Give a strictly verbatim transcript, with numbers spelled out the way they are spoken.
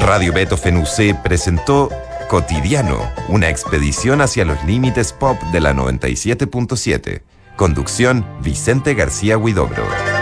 Radio Beethoven U C presentó Cotidiano, una expedición hacia los límites pop de la noventa y siete punto siete. Conducción, Vicente García Huidobro.